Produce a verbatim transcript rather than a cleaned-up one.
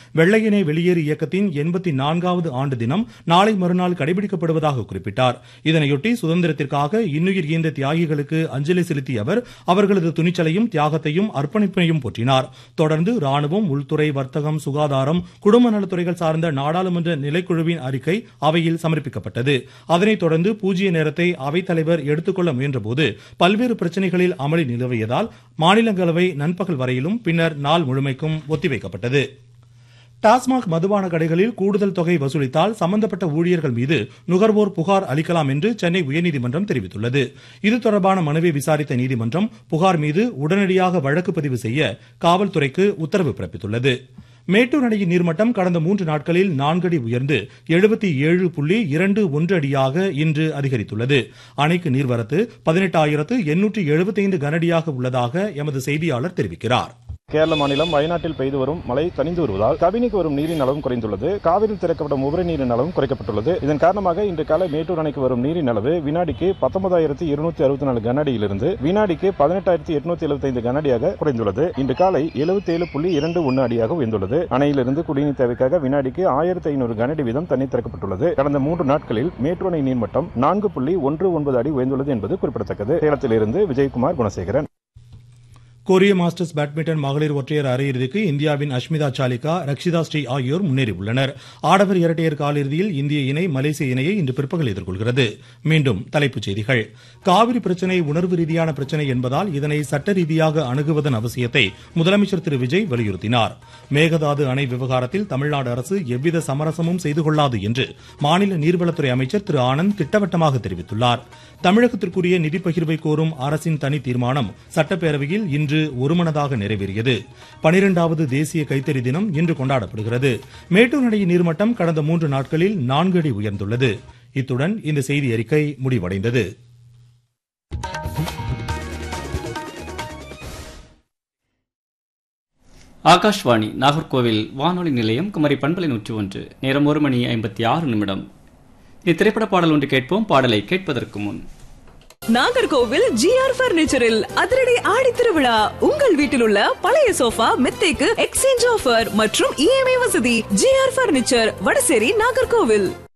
வெள்ளையனே வெளியேறு இயக்கத்தின் எண்பத்தி நான்காவது ஆண்டு தினம் நாளை மறுநாள் கடைபிடிக்கப்படுவதாக குறிப்பிட்டார். இதனையொட்டி சுதந்திரத்திற்காக இன்னுயிர் ஈந்த தியாகிகளுக்கு அஞ்சலி செலுத்திய அவர் அவர்களது துணிச்சலையும் தியாகத்தையும் அர்ப்பணிப்பையும் போற்றினார். தொடர்ந்து ராணுவம், உள்துறை, வர்த்தகம், சுகாதாரம், குடும்ப நலத்துறைகள் சார்ந்த நாடாளுமன்ற நிலைக்குழுவின் அறிக்கை அவையில் சமர்ப்பிக்கப்பட்டது. அதனைத் தொடர்ந்து பூஜ்ய நேரத்தை அவைத்தலைவர் எடுத்துக்கொள்ள முயன்றபோது பல்வேறு பிரச்சனைகளில் அமளி நிலவியதால் மாநிலங்களவை நண்பகல் வரையிலும் பின்னர் நாள் முழுமைக்கும் ஒத்திவைக்கப்பட்டது. டாஸ்மாக் மதுபான கடைகளில் கூடுதல் தொகை வசூலித்தால் சம்பந்தப்பட்ட ஊழியர்கள் மீது நுகர்வோர் புகார் அளிக்கலாம் என்று சென்னை உயர்நீதிமன்றம் தெரிவித்துள்ளது. இது தொடர்பான மனுவை விசாரித்த நீதிமன்றம் புகார் மீது உடனடியாக வழக்கு பதிவு செய்ய காவல்துறைக்கு உத்தரவு பிறப்பித்துள்ளது. மேட்டூர் அணையின் நீர்மட்டம் கடந்த மூன்று நாட்களில் நான்கு அடி உயர்ந்து எழுபத்தி ஏழு புள்ளி இரண்டு ஒன்று அடியாக இன்று அதிகரித்துள்ளது. அணைக்கு நீர்வரத்து பதினெட்டாயிரத்து எண்ணூற்று எழுபத்தைந்து கனஅடியாக உள்ளதாக எமது செய்தியாளர் தெரிவிக்கிறார். கேரள மாநிலம் வயநாட்டில் பெய்து வரும் மழை தணிந்து வருவதால் கபினிக்கு வரும் நீரின் அளவும் குறைந்துள்ளது. காவிரியில் திறக்கப்படும் உபரி நீரின் அளவும் குறைக்கப்பட்டுள்ளது. இதன் காரணமாக இன்று காலை மேட்டூர் அணைக்கு வரும் நீரின் அளவு வினாடிக்கு பத்தொன்பதாயிரத்தி இருநூத்தி அறுபத்தி நாலு கனஅடியிலிருந்து வினாடிக்கு பதினெட்டாயிரத்தி எட்நூத்தி எழுபத்தி ஐந்து கனஅடியாக குறைந்துள்ளது. இன்று காலை எழுபத்தி ஏழு புள்ளி இரண்டு ஒன்று அடியாக உயர்ந்துள்ளது. அணையிலிருந்து குடிநீர் தேவைக்காக வினாடிக்கு ஆயிரத்தி ஐநூறு கனஅடி வீதம் தண்ணீர் திறக்கப்பட்டுள்ளது. கடந்த மூன்று நாட்களில் மேட்டூர் அணை நீர்மட்டம் நான்கு புள்ளி ஒன்று ஒன்பது அடி உயர்ந்துள்ளது என்பது குறிப்பிடத்தக்கது. சேலத்திலிருந்து விஜயகுமார் குணசேகரன். கொரிய மாஸ்டர்ஸ் பேட்மிண்டன் மகளிர் ஒற்றையர் அரையிறுதிக்கு இந்தியாவின் அஷ்மிதா சாலிகா, ரக்ஷிதா ஸ்ரீ ஆகியோர் முன்னேறியுள்ளனர். ஆடவர் இரட்டையர் காலிறுதியில் இந்திய இணை மலேசிய இணையை இன்று பிற்பகல் எதிர்கொள்கிறது. மீண்டும் தலைப்புச் செய்திகள். காவிரி பிரச்சினை உணர்வு ரீதியான பிரச்சினை என்பதால் இதனை சட்ட ரீதியாக அணுகுவதன் அவசியத்தை முதலமைச்சர் திரு விஜய் வலியுறுத்தினார். மேகதாது அணை விவகாரத்தில் தமிழ்நாடு அரசு எவ்வித சமரசமும் செய்து கொள்ளாது என்று மாநில நீர்வளத்துறை அமைச்சர் திரு ஆனந்த் திட்டவட்டமாக தெரிவித்துள்ளார். தமிழகத்திற்குரிய நிதி பகிர்வை கோரும் அரசின் தனி தீர்மானம் சட்டப்பேரவையில் இன்று ஒருமனதாக நிறைவேறியது. பனிரெண்டாவது தேசிய கைத்தறி தினம் இன்று கொண்டாடப்படுகிறது. மேட்டூர் அணையின் நீர்மட்டம் கடந்த மூன்று நாட்களில் நான்கு அடி உயர்ந்துள்ளது. இத்துடன் இந்த செய்தி அறிக்கை முடிவடைந்தது. ஆகாஷ்வாணி நாகர்கோவில் வானொலி நிலையம், குமரி பண்பலை நூற்றி ஒன்று. நேரம் ஒரு மணி ஐம்பத்தி ஆறு நிமிடம். இத்திரைப்பட பாடல் ஒன்று கேட்போம். பாடலை கேட்பதற்கு முன் நாகர்கோவில் ஜி ஆர் பர்னிச்சரில் அதிரடி ஆடி திருவிழா. உங்கள் வீட்டில் உள்ள பழைய சோஃபா, மெத்தைக்கு எக்ஸ்சேஞ்ச் ஆஃபர் மற்றும் இஎம்ஐ வசதி. G R furniture, Vadasery, Nagercoil.